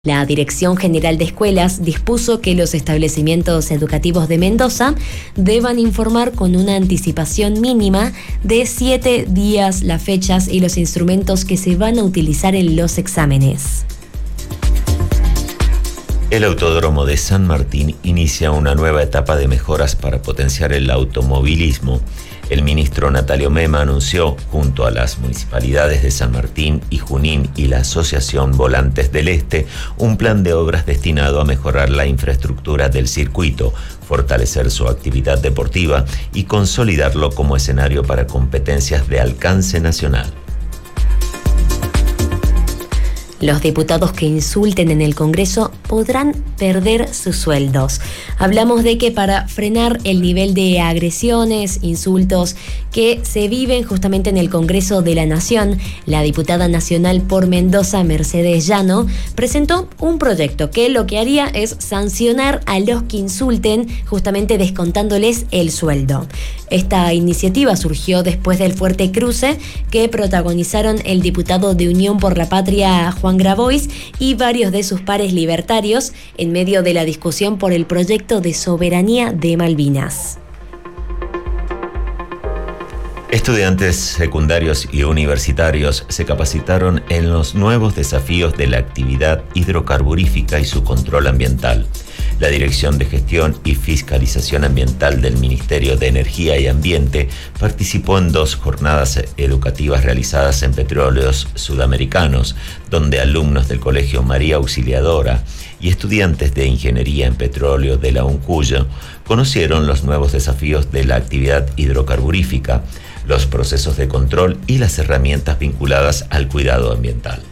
La Dirección General de Escuelas dispuso que los establecimientos educativos de Mendoza deban informar con una anticipación mínima de 7 días las fechas y los instrumentos que se van a utilizar en los exámenes. El Autódromo de San Martín inicia una nueva etapa de mejoras para potenciar el automovilismo. El ministro Natalio Mema anunció, junto a las municipalidades de San Martín y Junín y la Asociación Volantes del Este, un plan de obras destinado a mejorar la infraestructura del circuito, fortalecer su actividad deportiva y consolidarlo como escenario para competencias de alcance nacional. Los diputados que insulten en el Congreso podrán perder sus sueldos. Hablamos de que para frenar el nivel de agresiones, insultos que se viven justamente en el Congreso de la Nación, la diputada nacional por Mendoza, Mercedes Llano, presentó un proyecto que lo que haría es sancionar a los que insulten, justamente descontándoles el sueldo. Esta iniciativa surgió después del fuerte cruce que protagonizaron el diputado de Unión por la Patria, Juan Grabois, y varios de sus pares libertarios en medio de la discusión por el proyecto de soberanía de Malvinas. Estudiantes secundarios y universitarios se capacitaron en los nuevos desafíos de la actividad hidrocarburífica y su control ambiental. La Dirección de Gestión y Fiscalización Ambiental del Ministerio de Energía y Ambiente participó en 2 jornadas educativas realizadas en petróleos sudamericanos, donde alumnos del Colegio María Auxiliadora y estudiantes de Ingeniería en Petróleo de la UNCUYO conocieron los nuevos desafíos de la actividad hidrocarburífica, los procesos de control y las herramientas vinculadas al cuidado ambiental.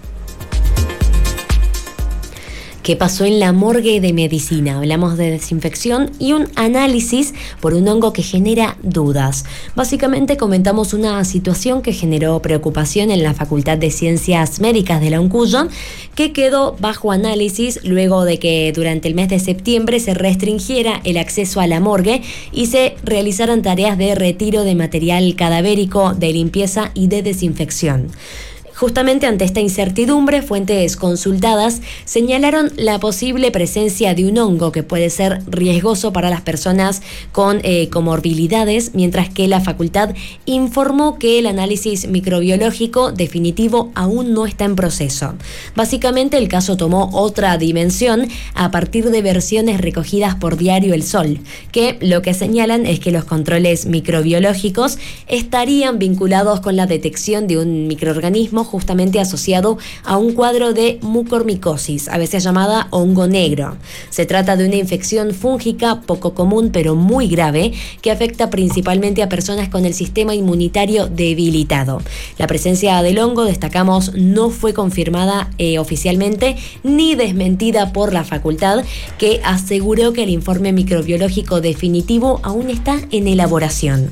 ¿Qué pasó en la morgue de medicina? Hablamos de desinfección y un análisis por un hongo que genera dudas. Básicamente comentamos una situación que generó preocupación en la Facultad de Ciencias Médicas de la UNCUYO, que quedó bajo análisis luego de que durante el mes de septiembre se restringiera el acceso a la morgue y se realizaran tareas de retiro de material cadavérico, de limpieza y de desinfección. Justamente ante esta incertidumbre, fuentes consultadas señalaron la posible presencia de un hongo que puede ser riesgoso para las personas con comorbilidades, mientras que la facultad informó que el análisis microbiológico definitivo aún no está en proceso. Básicamente, el caso tomó otra dimensión a partir de versiones recogidas por Diario El Sol, que lo que señalan es que los controles microbiológicos estarían vinculados con la detección de un microorganismo justamente asociado a un cuadro de mucormicosis, a veces llamada hongo negro. Se trata de una infección fúngica poco común pero muy grave que afecta principalmente a personas con el sistema inmunitario debilitado. La presencia del hongo, destacamos, no fue confirmada oficialmente ni desmentida por la facultad, que aseguró que el informe microbiológico definitivo aún está en elaboración.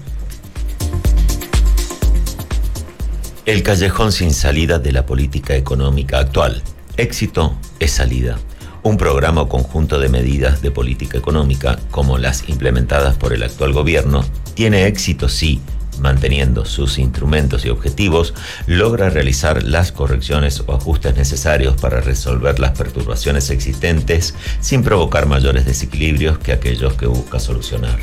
El callejón sin salida de la política económica actual. Éxito es salida. Un programa o conjunto de medidas de política económica, como las implementadas por el actual gobierno, tiene éxito si, manteniendo sus instrumentos y objetivos, logra realizar las correcciones o ajustes necesarios para resolver las perturbaciones existentes sin provocar mayores desequilibrios que aquellos que busca solucionar.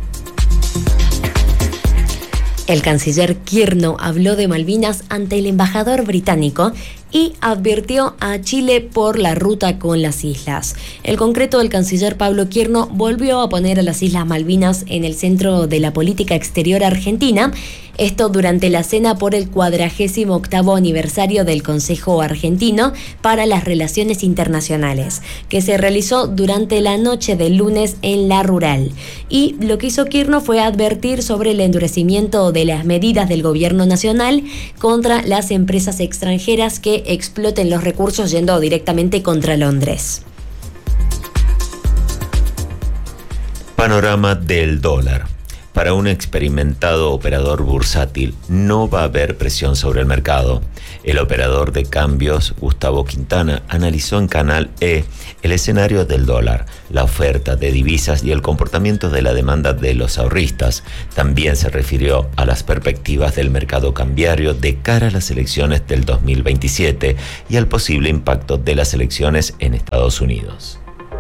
El canciller Kirchner habló de Malvinas ante el embajador británico y advirtió a Chile por la ruta con las islas. El concreto del canciller Pablo Kirchner volvió a poner a las Islas Malvinas en el centro de la política exterior argentina, esto durante la cena por el 48º aniversario del Consejo Argentino para las Relaciones Internacionales, que se realizó durante la noche del lunes en La Rural. Y lo que hizo Kirchner fue advertir sobre el endurecimiento de las medidas del gobierno nacional contra las empresas extranjeras que exploten los recursos yendo directamente contra Londres. Panorama del dólar. Para un experimentado operador bursátil no va a haber presión sobre el mercado. El operador de cambios, Gustavo Quintana, analizó en Canal E el escenario del dólar, la oferta de divisas y el comportamiento de la demanda de los ahorristas. También se refirió a las perspectivas del mercado cambiario de cara a las elecciones del 2027 y al posible impacto de las elecciones en Estados Unidos.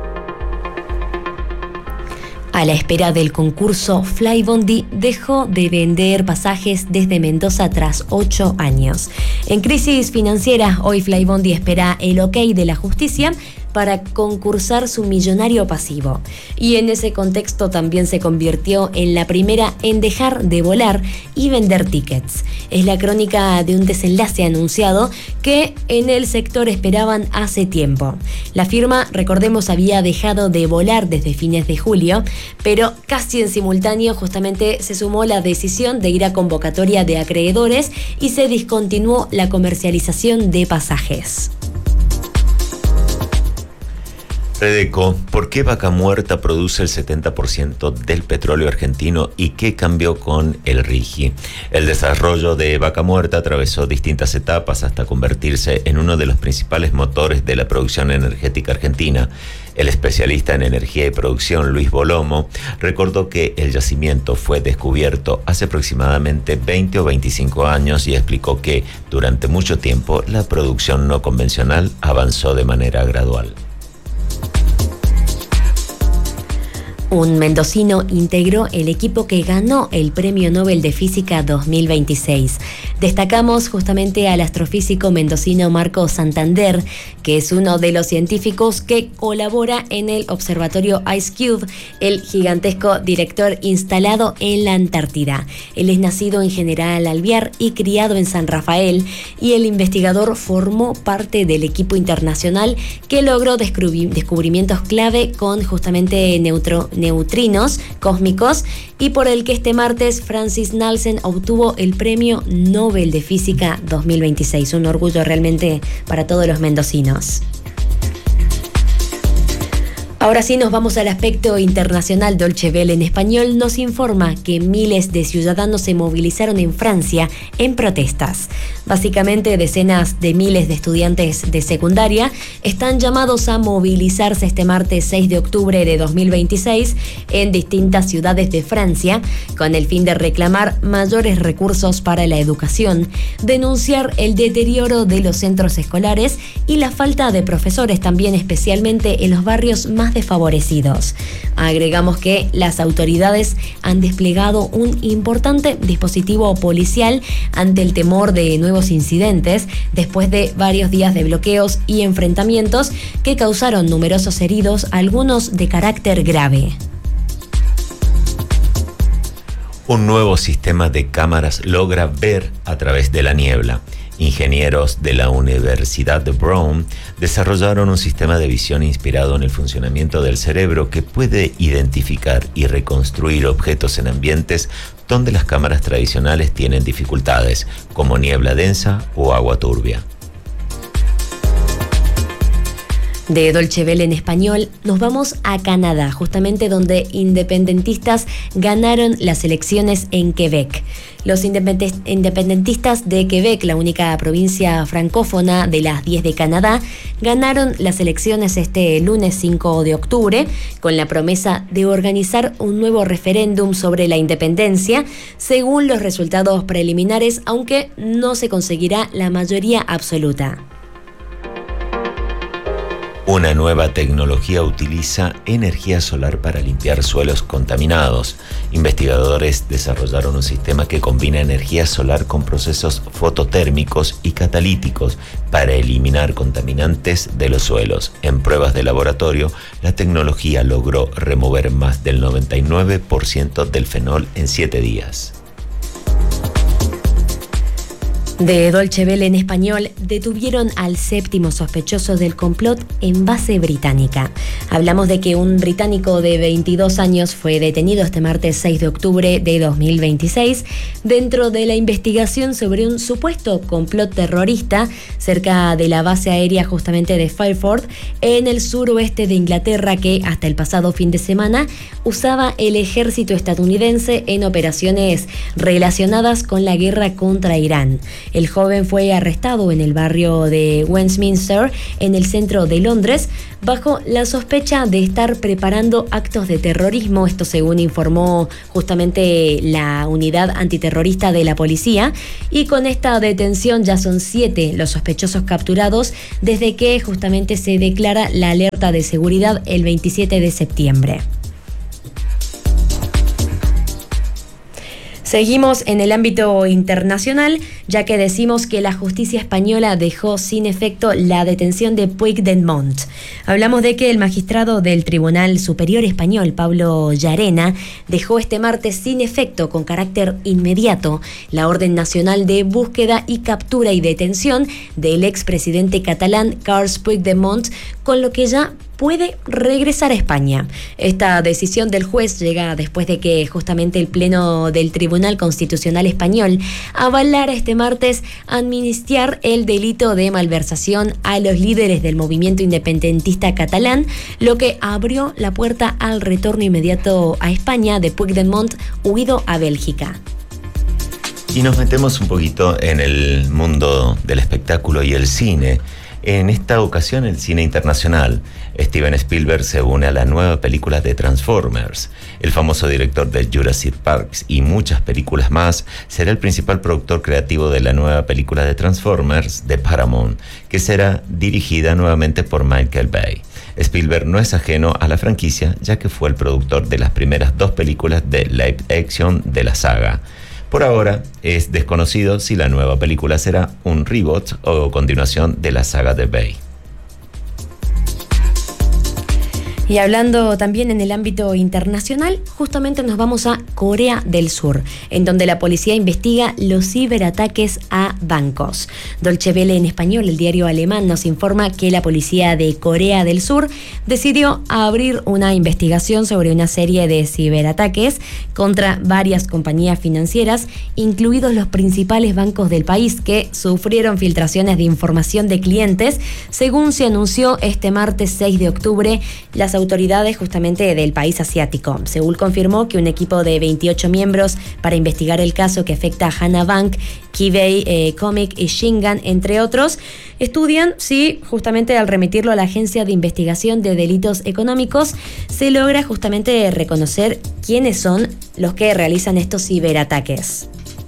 A la espera del concurso, Flybondi dejó de vender pasajes desde Mendoza tras 8 años. En crisis financiera, hoy Flybondi espera el ok de la justicia para concursar su millonario pasivo. Y en ese contexto también se convirtió en la primera en dejar de volar y vender tickets. Es la crónica de un desenlace anunciado que en el sector esperaban hace tiempo. La firma, recordemos, había dejado de volar desde fines de julio, pero casi en simultáneo justamente se sumó la decisión de ir a convocatoria de acreedores y se discontinuó la comercialización de pasajes. Redeco, ¿por qué Vaca Muerta produce el 70% del petróleo argentino y qué cambió con el RIGI? El desarrollo de Vaca Muerta atravesó distintas etapas hasta convertirse en uno de los principales motores de la producción energética argentina. El especialista en energía y producción, Luis Bolomo, recordó que el yacimiento fue descubierto hace aproximadamente 20 o 25 años y explicó que durante mucho tiempo la producción no convencional avanzó de manera gradual. Un mendocino integró el equipo que ganó el Premio Nobel de Física 2026. Destacamos justamente al astrofísico mendocino Marco Santander, que es uno de los científicos que colabora en el observatorio IceCube, el gigantesco director instalado en la Antártida. Él es nacido en General Alvear y criado en San Rafael, y el investigador formó parte del equipo internacional que logró descubrimientos clave con justamente neutrinos cósmicos, y por el que este martes Francis Nalsen obtuvo el Premio Nobel de Física 2026. Un orgullo realmente para todos los mendocinos. Ahora sí nos vamos al aspecto internacional. Deutsche Welle en español nos informa que miles de ciudadanos se movilizaron en Francia en protestas. Básicamente decenas de miles de estudiantes de secundaria están llamados a movilizarse este martes 6 de octubre de 2026 en distintas ciudades de Francia con el fin de reclamar mayores recursos para la educación, denunciar el deterioro de los centros escolares y la falta de profesores también, especialmente en los barrios más desfavorecidos. Agregamos que las autoridades han desplegado un importante dispositivo policial ante el temor de nuevos incidentes después de varios días de bloqueos y enfrentamientos que causaron numerosos heridos, algunos de carácter grave. Un nuevo sistema de cámaras logra ver a través de la niebla. Ingenieros de la Universidad de Brown desarrollaron un sistema de visión inspirado en el funcionamiento del cerebro que puede identificar y reconstruir objetos en ambientes donde las cámaras tradicionales tienen dificultades, como niebla densa o agua turbia. De Deutsche Welle en español nos vamos a Canadá, justamente donde independentistas ganaron las elecciones en Quebec. Los independentistas de Quebec, la única provincia francófona de las 10 de Canadá, ganaron las elecciones este lunes 5 de octubre con la promesa de organizar un nuevo referéndum sobre la independencia, según los resultados preliminares, aunque no se conseguirá la mayoría absoluta. Una nueva tecnología utiliza energía solar para limpiar suelos contaminados. Investigadores desarrollaron un sistema que combina energía solar con procesos fototérmicos y catalíticos para eliminar contaminantes de los suelos. En pruebas de laboratorio, la tecnología logró remover más del 99% del fenol en 7 días. De Deutsche Welle en español, detuvieron al séptimo sospechoso del complot en base británica. Hablamos de que un británico de 22 años fue detenido este martes 6 de octubre de 2026 dentro de la investigación sobre un supuesto complot terrorista cerca de la base aérea justamente de Fairford en el suroeste de Inglaterra que hasta el pasado fin de semana usaba el ejército estadounidense en operaciones relacionadas con la guerra contra Irán. El joven fue arrestado en el barrio de Westminster, en el centro de Londres, bajo la sospecha de estar preparando actos de terrorismo. Esto según informó justamente la unidad antiterrorista de la policía. Y con esta detención ya son 7 los sospechosos capturados desde que justamente se declara la alerta de seguridad el 27 de septiembre. Seguimos en el ámbito internacional, ya que decimos que la justicia española dejó sin efecto la detención de Puigdemont. Hablamos de que el magistrado del Tribunal Superior Español, Pablo Llarena, dejó este martes sin efecto con carácter inmediato la orden nacional de búsqueda y captura y detención del expresidente catalán Carles Puigdemont, con lo que ya puede regresar a España. Esta decisión del juez llega después de que justamente el Pleno del Tribunal Constitucional Español avalara este martes amnistiar el delito de malversación a los líderes del movimiento independentista catalán, lo que abrió la puerta al retorno inmediato a España de Puigdemont, huido a Bélgica. Y nos metemos un poquito en el mundo del espectáculo y el cine. En esta ocasión, el cine internacional. Steven Spielberg se une a la nueva película de Transformers. El famoso director de Jurassic Park y muchas películas más será el principal productor creativo de la nueva película de Transformers de Paramount, que será dirigida nuevamente por Michael Bay. Spielberg no es ajeno a la franquicia, ya que fue el productor de las primeras 2 películas de live action de la saga. Por ahora, es desconocido si la nueva película será un reboot o continuación de la saga de Bay. Y hablando también en el ámbito internacional, justamente nos vamos a Corea del Sur, en donde la policía investiga los ciberataques a bancos. Deutsche Welle en español, el diario alemán, nos informa que la policía de Corea del Sur decidió abrir una investigación sobre una serie de ciberataques contra varias compañías financieras, incluidos los principales bancos del país, que sufrieron filtraciones de información de clientes, según se anunció este martes 6 de octubre. Las autoridades justamente del país asiático. Seúl confirmó que un equipo de 28 miembros para investigar el caso que afecta a Hana Bank, Kibei, Comic y Shingan, entre otros, estudian si justamente al remitirlo a la Agencia de Investigación de Delitos Económicos se logra justamente reconocer quiénes son los que realizan estos ciberataques.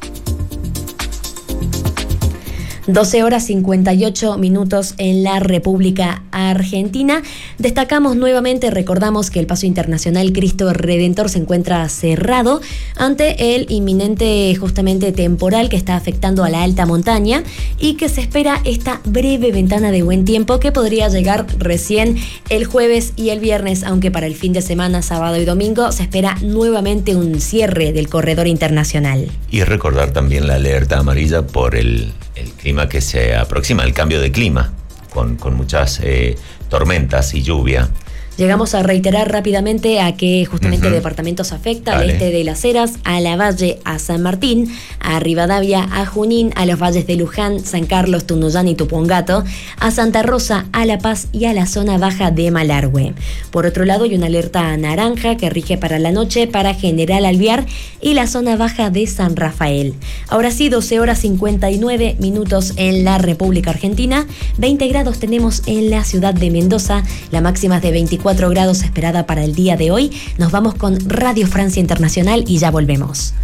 12 horas 58 minutos en la República Argentina. Destacamos nuevamente, recordamos que el paso internacional Cristo Redentor se encuentra cerrado ante el inminente justamente temporal que está afectando a la alta montaña y que se espera esta breve ventana de buen tiempo que podría llegar recién el jueves y el viernes, aunque para el fin de semana, sábado y domingo, se espera nuevamente un cierre del corredor internacional. Y recordar también la alerta amarilla por el clima que se aproxima, el cambio de clima, con muchas tormentas y lluvia. Llegamos a reiterar rápidamente a qué justamente departamentos afecta: al este de Las Heras, a la Valle, a San Martín, a Rivadavia, a Junín, a los valles de Luján, San Carlos, Tunuyán y Tupungato, a Santa Rosa, a La Paz y a la zona baja de Malargüe. Por otro lado, hay una alerta naranja que rige para la noche para General Alvear y la zona baja de San Rafael. Ahora sí, 12 horas 59 minutos en la República Argentina, 20 grados tenemos en la ciudad de Mendoza, la máxima es de 24 grados esperada para el día de hoy. Nos vamos con Radio Francia Internacional y ya volvemos.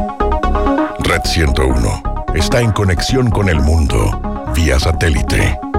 Red 101 está en conexión con el mundo vía satélite.